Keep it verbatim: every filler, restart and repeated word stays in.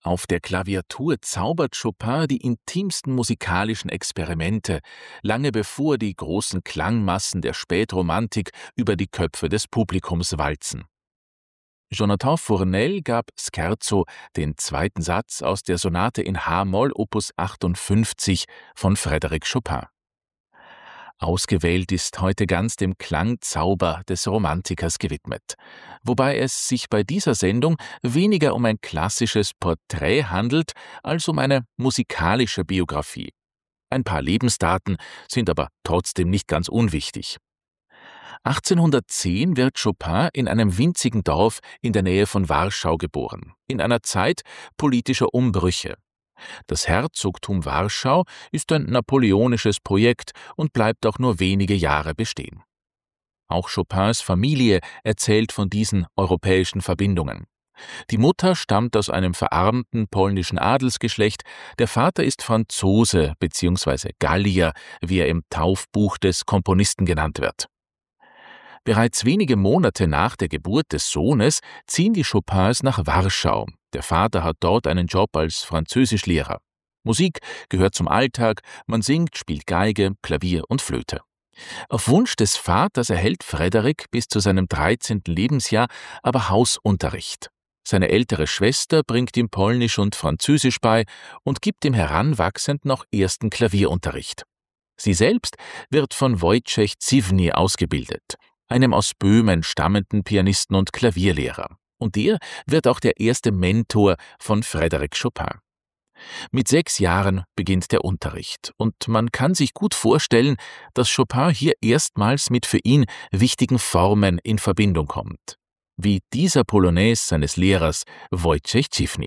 Auf der Klaviatur zaubert Chopin die intimsten musikalischen Experimente, lange bevor die großen Klangmassen der Spätromantik über die Köpfe des Publikums walzen. Jonathan Fournel gab Scherzo, den zweiten Satz aus der Sonate in H-Moll Opus achtundfünfzig von Frédéric Chopin. Ausgewählt ist heute ganz dem Klangzauber des Romantikers gewidmet, wobei es sich bei dieser Sendung weniger um ein klassisches Porträt handelt, als um eine musikalische Biografie. Ein paar Lebensdaten sind aber trotzdem nicht ganz unwichtig. achtzehnhundertzehn wird Chopin in einem winzigen Dorf in der Nähe von Warschau geboren, in einer Zeit politischer Umbrüche. Das Herzogtum Warschau ist ein napoleonisches Projekt und bleibt auch nur wenige Jahre bestehen. Auch Chopins Familie erzählt von diesen europäischen Verbindungen. Die Mutter stammt aus einem verarmten polnischen Adelsgeschlecht, der Vater ist Franzose bzw. Gallier, wie er im Taufbuch des Komponisten genannt wird. Bereits wenige Monate nach der Geburt des Sohnes ziehen die Chopins nach Warschau. Der Vater hat dort einen Job als Französischlehrer. Musik gehört zum Alltag, man singt, spielt Geige, Klavier und Flöte. Auf Wunsch des Vaters erhält Frédéric bis zu seinem dreizehnten Lebensjahr aber Hausunterricht. Seine ältere Schwester bringt ihm Polnisch und Französisch bei und gibt ihm heranwachsend noch ersten Klavierunterricht. Sie selbst wird von Wojciech Ziwny ausgebildet, einem aus Böhmen stammenden Pianisten und Klavierlehrer. Und der wird auch der erste Mentor von Frédéric Chopin. Mit sechs Jahren beginnt der Unterricht und man kann sich gut vorstellen, dass Chopin hier erstmals mit für ihn wichtigen Formen in Verbindung kommt, wie dieser Polonaise seines Lehrers Wojciech Ziwny.